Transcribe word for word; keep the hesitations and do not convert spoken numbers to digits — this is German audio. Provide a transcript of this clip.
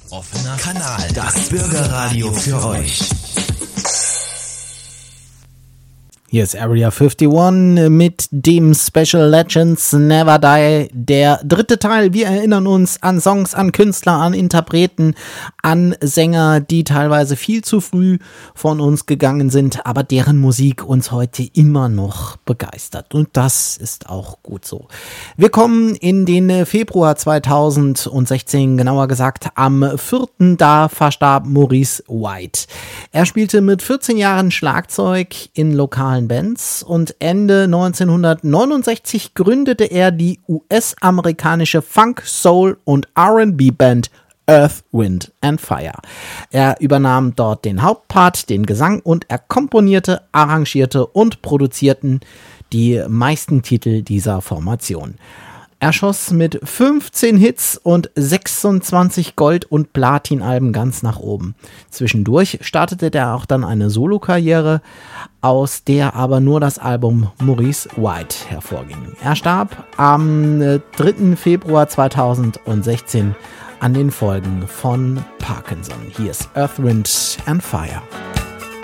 Offener Kanal, das Bürgerradio für euch. Hier ist Area einundfünfzig mit dem Special Legends Never Die, der dritte Teil. Wir erinnern uns an Songs, an Künstler, an Interpreten, an Sänger, die teilweise viel zu früh von uns gegangen sind, aber deren Musik uns heute immer noch begeistert. Und das ist auch gut so. Wir kommen in den Februar zweitausendsechzehn, genauer gesagt am vierten Da verstarb Maurice White. Er spielte mit vierzehn Jahren Schlagzeug in lokalen Bands und Ende neunzehnhundertneunundsechzig gründete er die U S-amerikanische Funk, Soul und R and B-Band Earth, Wind and Fire. Er übernahm dort den Hauptpart, den Gesang, und er komponierte, arrangierte und produzierten die meisten Titel dieser Formation. Er schoss mit fünfzehn Hits und sechsundzwanzig Gold- und Platin-Alben ganz nach oben. Zwischendurch startete er auch dann eine Solokarriere, aus der aber nur das Album Maurice White hervorging. Er starb am dritten Februar zweitausendsechzehn an den Folgen von Parkinson. Hier ist Earth, Wind and Fire.